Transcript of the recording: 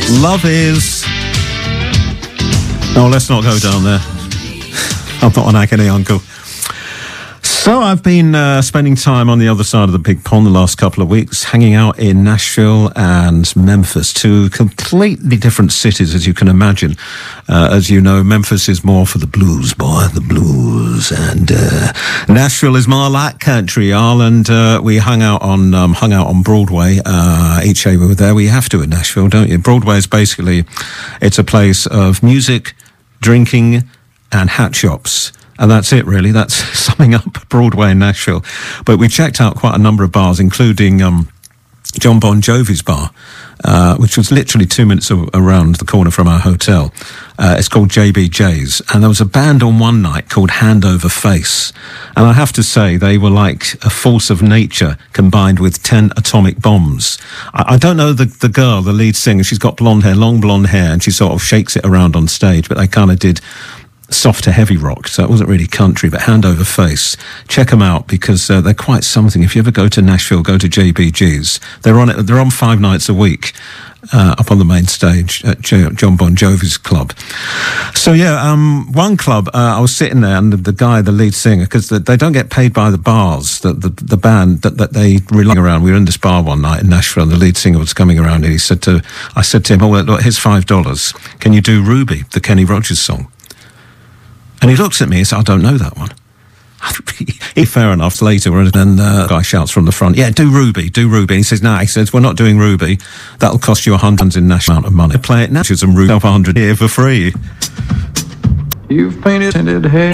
Love is... Oh, let's not go down there. I'm not an agony uncle. So I've been spending time on the other side of the big pond the last couple of weeks, hanging out in Nashville and Memphis, two completely different cities, as you can imagine. As you know, Memphis is more for the blues, boy, the blues, and Nashville is more like country, y'all. And we hung out on Broadway. Each year we were there. We have to in Nashville, don't you? Broadway is basically, it's a place of music, drinking, and hat shops. And that's it, really. That's summing up Broadway in Nashville. But we checked out quite a number of bars, including John Bon Jovi's bar, which was literally 2 minutes around the corner from our hotel. It's called JBJ's. And there was a band on one night called Hand Over Face. And I have to say, they were like a force of nature combined with 10 atomic bombs. I don't know the girl, the lead singer. She's got blonde hair, long blonde hair, and she sort of shakes it around on stage. But they kind of did soft to heavy rock, so it wasn't really country, but Hand Over Face. Check them out, because they're quite something. If you ever go to Nashville, go to JBG's. They're on 5 nights a week, up on the main stage at John Bon Jovi's club. So yeah, one club, I was sitting there, and the guy, the lead singer, because they don't get paid by the bars, the band that they rely around. We were in this bar one night in Nashville, and the lead singer was coming around, and I said to him, "Oh, look, here's $5. Can you do Ruby, the Kenny Rogers song?" And he looks at me and says, "I don't know that one." Fair enough. Later, and then the guy shouts from the front, "Yeah, do Ruby, do Ruby." And he says, "No," he says, "we're not doing Ruby. That'll cost you $100 in national amount of money. Play it now, and Ruby $100 here for free." You've painted hair.